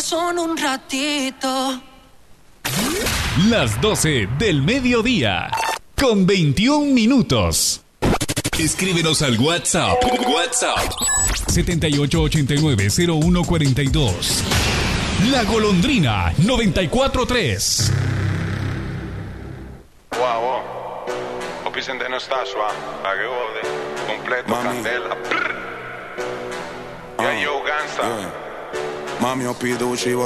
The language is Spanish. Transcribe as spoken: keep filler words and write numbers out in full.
corazón un ratito. Las doce del mediodía, con veintiún minutos. Escríbenos al WhatsApp. WhatsApp. setenta y ocho ochenta y nueve cero uno cuarenta y dos. La Golondrina noventa y cuatro tres. Wow, wow. Opicente no está suave. Agode. Completo. Mami. Candela. Yeah, yo, gangsta. Yeah. Mami, eu pido o chivo.